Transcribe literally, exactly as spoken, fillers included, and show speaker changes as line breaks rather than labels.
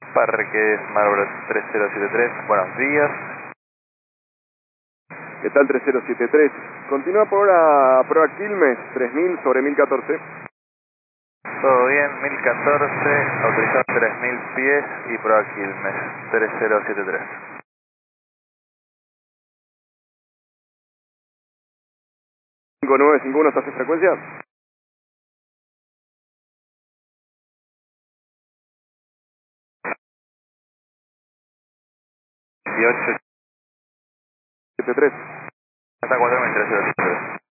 Parque Marlboro tres cero siete tres, buenos días.
¿Qué tal tres cero siete tres? Continúa por ahora Proa Quilmes, tres mil sobre mil catorce.
Todo bien, mil catorce, autorizado tres mil pies y Proa Quilmes, tres cero siete tres.
cinco nueve cinco uno, ¿estás en frecuencia?
dieciocho
siete tres.
hasta cuatro mil tres cero siete tres.